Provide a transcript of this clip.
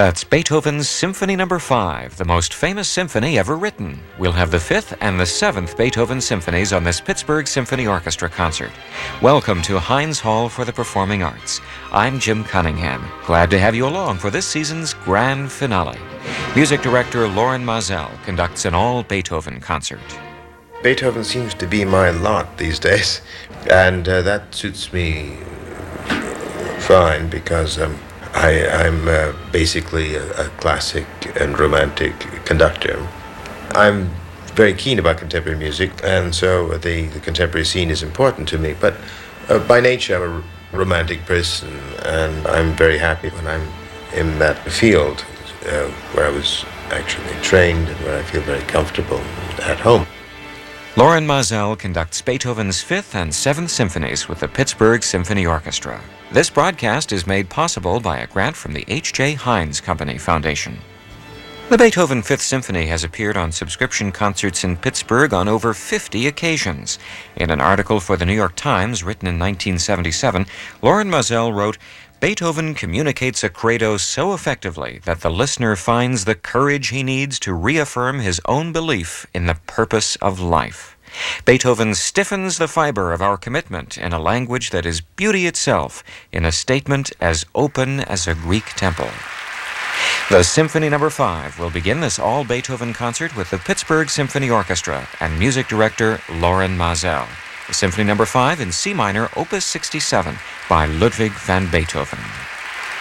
That's Beethoven's Symphony No. 5, the most famous symphony ever written. We'll have the 5th and the 7th Beethoven symphonies on this Pittsburgh Symphony Orchestra concert. Welcome to Heinz Hall for the Performing Arts. I'm Jim Cunningham. Glad to have you along for this season's grand finale. Music director Loren Maazel conducts an all-Beethoven concert. Beethoven seems to be my lot these days, and that suits me fine because I'm basically a classic and romantic conductor. I'm very keen about contemporary music, and so the contemporary scene is important to me. But by nature, I'm a romantic person, and I'm very happy when I'm in that field where I was actually trained and where I feel very comfortable at home. Loren Maazel conducts Beethoven's 5th and 7th symphonies with the Pittsburgh Symphony Orchestra. This broadcast is made possible by a grant from the H.J. Heinz Company Foundation. The Beethoven 5th Symphony has appeared on subscription concerts in Pittsburgh on over 50 occasions. In an article for the New York Times written in 1977, Loren Maazel wrote, "Beethoven communicates a credo so effectively that the listener finds the courage he needs to reaffirm his own belief in the purpose of life. Beethoven stiffens the fiber of our commitment in a language that is beauty itself, in a statement as open as a Greek temple." The Symphony No. 5 will begin this all-Beethoven concert with the Pittsburgh Symphony Orchestra and music director Loren Maazel. The Symphony No. 5 in C minor, Opus 67, by Ludwig van Beethoven.